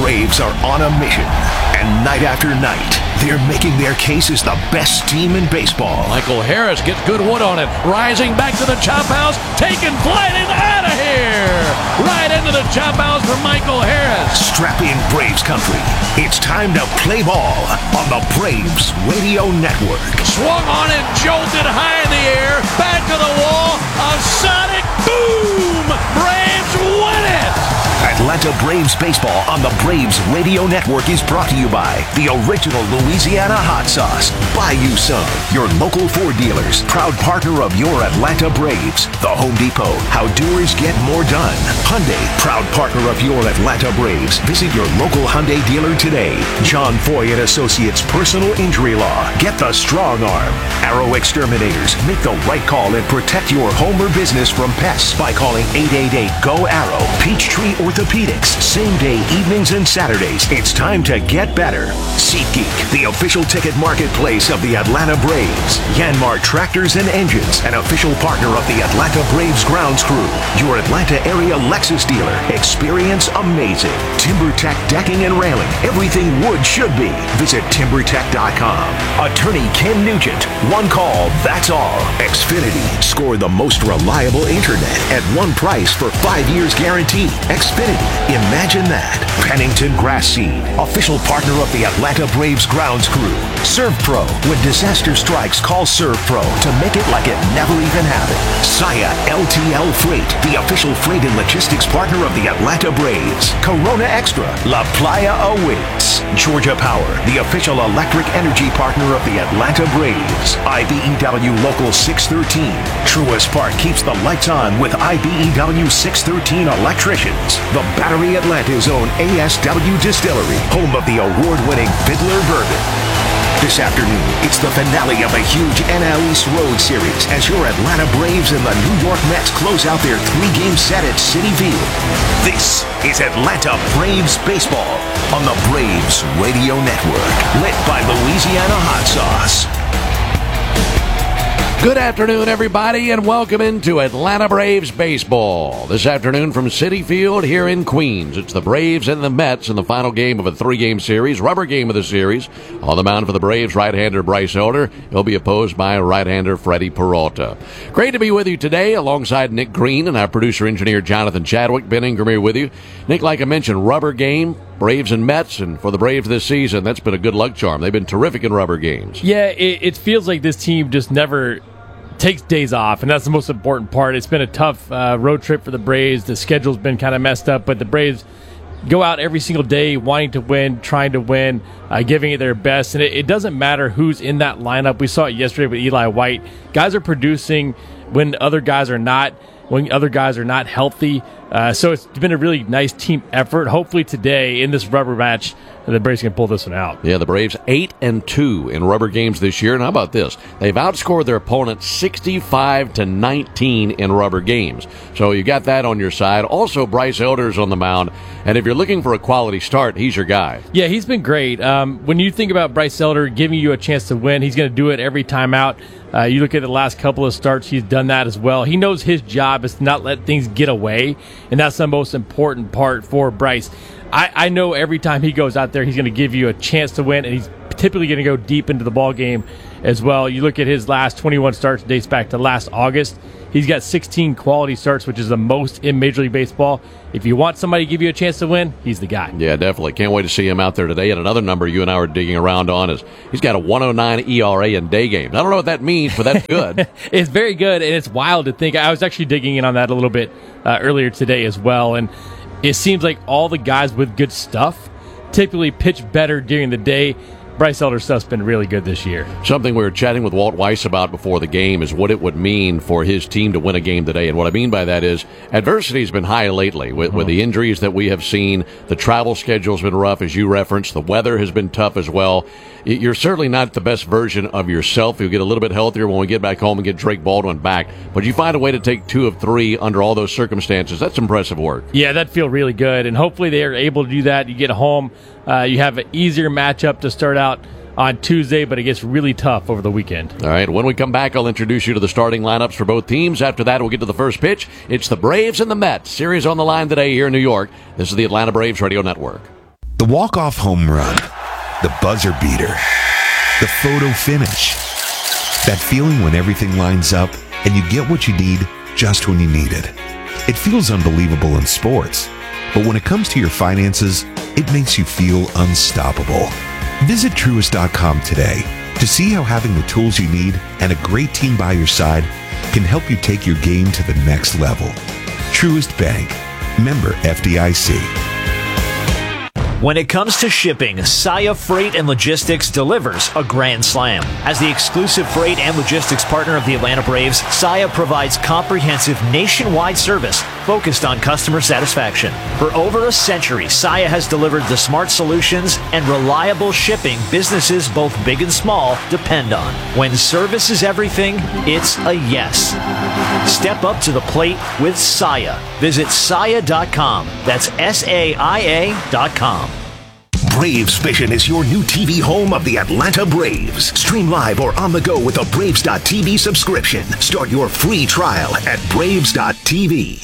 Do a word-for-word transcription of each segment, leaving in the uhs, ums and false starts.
Braves are on a mission, and night after night, they're making their case as the best team in baseball. Michael Harris gets good wood on it, rising back to the chop house, taking flight and out of here! Right into the chop house for Michael Harris. Strap in, Braves country. It's time to play ball on the Braves Radio Network. Swung on and jolted high in the air, back to the wall, a sonic boom! Braves win it! Atlanta Braves baseball on the Braves Radio Network is brought to you by the original Louisiana hot sauce. Buy you some. Your local Ford dealers, proud partner of your Atlanta Braves. The Home Depot, how doers get more done. Hyundai, proud partner of your Atlanta Braves. Visit your local Hyundai dealer today. John Foy and Associates Personal Injury Law. Get the strong arm. Arrow Exterminators. Make the right call and protect your home or business from pests by calling eight eight eight, G O, ARROW. Peachtree Orthopedics. Same day, evenings and Saturdays. It's time to get better. SeatGeek, the official ticket marketplace of the Atlanta Braves. Yanmar Tractors and Engines, an official partner of the Atlanta Braves grounds crew. Your Atlanta area Lexus dealer. Experience amazing. TimberTech Decking and Railing. Everything wood should be. Visit timber tech dot com. Attorney Ken Nugent. One call, that's all. Xfinity. Score the most reliable internet at one price for five years guaranteed. Xfinity. Imagine that. Pennington Grass Seed. Official partner of the Atlanta Braves grounds crew. ServPro. When disaster strikes, call ServPro to make it like it never even happened. Saya L T L Freight. The official freight and logistics partner of the Atlanta Braves. Corona Extra. La Playa awaits. Georgia Power. The official electric energy partner of the Atlanta Braves. I B E W Local six thirteen. Truist Park keeps the lights on with I B E W six thirteen electricians. The Battery Atlanta's own A S W Distillery, home of the award-winning Fiddler Bourbon. This afternoon, it's the finale of a huge N L East Road Series as your Atlanta Braves and the New York Mets close out their three-game set at Citi Field. This is Atlanta Braves baseball on the Braves Radio Network, lit by Louisiana hot sauce. Good afternoon, everybody, and welcome into Atlanta Braves baseball. This afternoon from Citi Field here in Queens. It's the Braves and the Mets in the final game of a three-game series, rubber game of the series. On the mound for the Braves, right-hander Bryce Elder. He'll be opposed by right-hander Freddie Peralta. Great to be with you today alongside Nick Green and our producer-engineer Jonathan Chadwick. Ben Ingram here with you. Nick, like I mentioned, rubber game, Braves and Mets, and for the Braves this season, that's been a good luck charm. They've been terrific in rubber games. Yeah, it, it feels like this team just never takes days off, and that's the most important part. It's been a tough uh, road trip for the Braves. The schedule's been kind of messed up, but the Braves go out every single day wanting to win, trying to win, uh, giving it their best, and it, it doesn't matter who's in that lineup. We saw it yesterday with Eli White. Guys are producing when other guys are not, when other guys are not healthy. Uh, so it's been a really nice team effort. Hopefully today in this rubber match, the Braves can pull this one out. Yeah, the Braves eight and two in rubber games this year. And how about this? They've outscored their opponents sixty-five to nineteen in rubber games. So you got that on your side. Also, Bryce Elder's on the mound. And if you're looking for a quality start, he's your guy. Yeah, he's been great. Um, when you think about Bryce Elder giving you a chance to win, he's going to do it every time out. Uh, you look at the last couple of starts, he's done that as well. He knows his job is to not let things get away, and that's the most important part for Bryce. I, I know every time he goes out there, he's going to give you a chance to win, and he's typically going to go deep into the ball game as well. You look at his last twenty-one starts, dates back to last August. He's got sixteen quality starts, which is the most in Major League Baseball. If you want somebody to give you a chance to win, he's the guy. Yeah, definitely. Can't wait to see him out there today. And another number you and I were digging around on is he's got a one oh nine E R A in day games. I don't know what that means, but that's good. It's very good, and it's wild to think. I was actually digging in on that a little bit uh, earlier today as well, and it seems like all the guys with good stuff typically pitch better during the day. Bryce Elder's stuff's been really good this year. Something we were chatting with Walt Weiss about before the game is what it would mean for his team to win a game today. And what I mean by that is adversity has been high lately with, mm-hmm. with the injuries that we have seen. The travel schedule's been rough, as you referenced. The weather has been tough as well. You're certainly not the best version of yourself. You'll get a little bit healthier when we get back home and get Drake Baldwin back. But you find a way to take two of three under all those circumstances. That's impressive work. Yeah, that'd feel really good. And hopefully they are able to do that. You get home. Uh, you have an easier matchup to start out on Tuesday, but it gets really tough over the weekend. All right, when we come back, I'll introduce you to the starting lineups for both teams. After that, we'll get to the first pitch. It's the Braves and the Mets. Series on the line today here in New York. This is the Atlanta Braves Radio Network. The walk-off home run, the buzzer beater, the photo finish. That feeling when everything lines up and you get what you need just when you need it. It feels unbelievable in sports, but when it comes to your finances, it makes you feel unstoppable. Visit Truist dot com today to see how having the tools you need and a great team by your side can help you take your game to the next level. Truist Bank. Member F D I C. When it comes to shipping, Saia Freight and Logistics delivers a grand slam. As the exclusive freight and logistics partner of the Atlanta Braves, Saia provides comprehensive nationwide service focused on customer satisfaction. For over a century, Saia has delivered the smart solutions and reliable shipping businesses both big and small depend on. When service is everything, it's a yes. Step up to the plate with Saia. Visit Saia dot com. That's S A I A dot com. Braves Vision is your new T V home of the Atlanta Braves. Stream live or on the go with a Braves dot T V subscription. Start your free trial at Braves dot T V.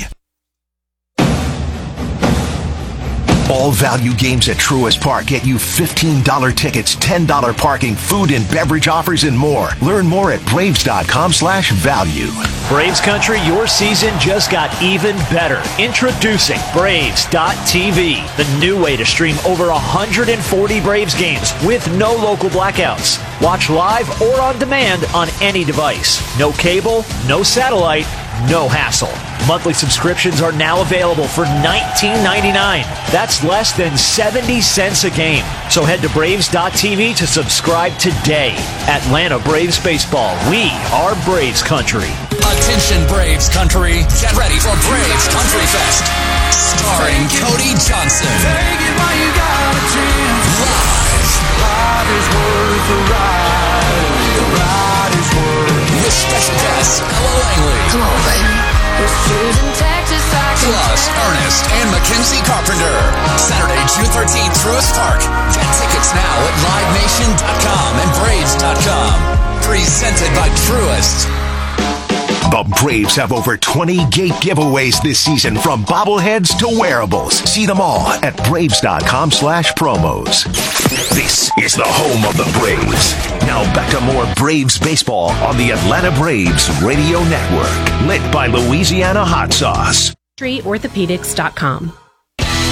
All value games at Truist Park get you fifteen dollars tickets, ten dollars parking, food and beverage offers, and more. Learn more at Braves dot com slash value. Braves Country, your season just got even better. Introducing Braves dot T V, the new way to stream over one hundred forty Braves games with no local blackouts. Watch live or on demand on any device. No cable, no satellite, no hassle. Monthly subscriptions are now available for nineteen ninety-nine dollars. That's less than seventy cents a game. So head to Braves dot T V to subscribe today. Atlanta Braves Baseball. We are Braves Country. Attention Braves Country. Get ready for Braves Country Fest. Starring Cody Johnson. Take it while you got a chance. Live. Life is worth the ride. The ride is worth. With special guests Ella Langley. Come on, baby. Plus Ernest and Mackenzie Carpenter. Saturday, June thirteenth, Truist Park. Get tickets now at live nation dot com and braves dot com. Presented by Truist. The Braves have over twenty gate giveaways this season, from bobbleheads to wearables. See them all at Braves dot com slash promos. This is the home of the Braves. Now back to more Braves baseball on the Atlanta Braves Radio Network. Lit by Louisiana Hot Sauce. Orthopedics dot com.